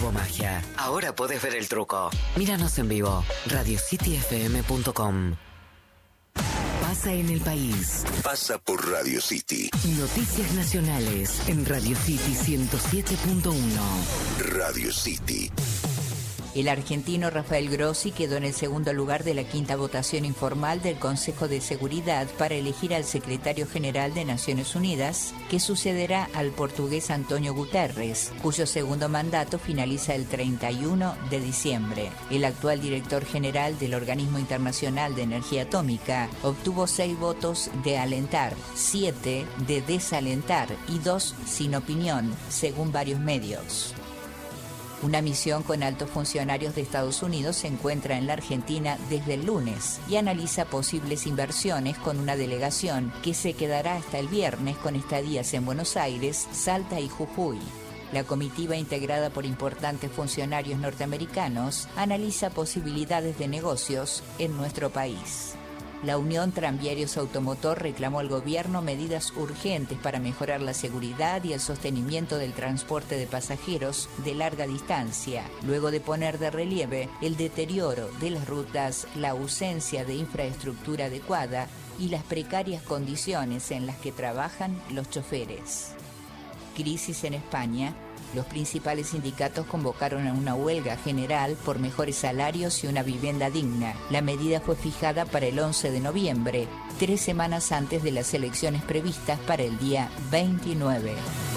Turbomagia. Ahora podés ver el truco. Míranos en vivo. RadioCityFM.com. Pasa en el país. Pasa por Radio City. Noticias nacionales en Radio City 107.1. Radio City. El argentino Rafael Grossi quedó en el segundo lugar de la quinta votación informal del Consejo de Seguridad para elegir al secretario general de Naciones Unidas, que sucederá al portugués Antonio Guterres, cuyo segundo mandato finaliza el 31 de diciembre. El actual director general del Organismo Internacional de Energía Atómica obtuvo 6 votos de alentar, 7 de desalentar y 2 sin opinión, según varios medios. Una misión con altos funcionarios de Estados Unidos se encuentra en la Argentina desde el lunes y analiza posibles inversiones con una delegación que se quedará hasta el viernes con estadías en Buenos Aires, Salta y Jujuy. La comitiva, integrada por importantes funcionarios norteamericanos, analiza posibilidades de negocios en nuestro país. La Unión Tranviarios Automotor reclamó al gobierno medidas urgentes para mejorar la seguridad y el sostenimiento del transporte de pasajeros de larga distancia, luego de poner de relieve el deterioro de las rutas, la ausencia de infraestructura adecuada y las precarias condiciones en las que trabajan los choferes. Crisis en España. Los principales sindicatos convocaron a una huelga general por mejores salarios y una vivienda digna. La medida fue fijada para el 11 de noviembre, 3 semanas antes de las elecciones previstas para el día 29.